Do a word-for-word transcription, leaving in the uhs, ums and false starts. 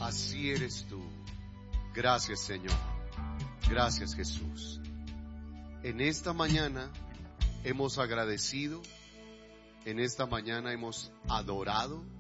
Así eres tú. Gracias, Señor. Gracias, Jesús. En esta mañana hemos agradecido, en esta mañana hemos adorado,